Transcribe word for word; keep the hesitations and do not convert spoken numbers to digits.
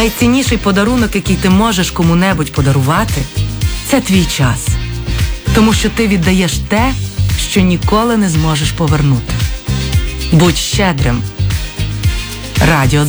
Найцінніший подарунок, який ти можеш кому-небудь подарувати, це твій час. Тому що ти віддаєш те, що ніколи не зможеш повернути. Будь щедрим. Радіо